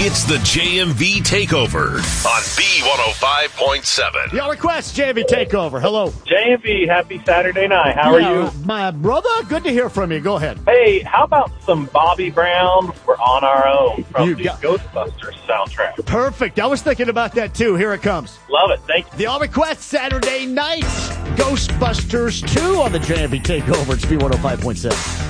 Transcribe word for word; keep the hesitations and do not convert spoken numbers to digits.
It's the J M V Takeover on B one oh five point seven. Your request, J M V Takeover. Hello. J M V, happy Saturday night. How Yeah, are you? My brother, good to hear from you. Go ahead. Hey, how about some Bobby Brown? We're on our own from You the got- Ghostbusters soundtrack. Perfect. I was thinking about that, too. Here it comes. Love it. Thank you. The All Request Saturday night, Ghostbusters two on the J M V Takeover. It's B one oh five point seven.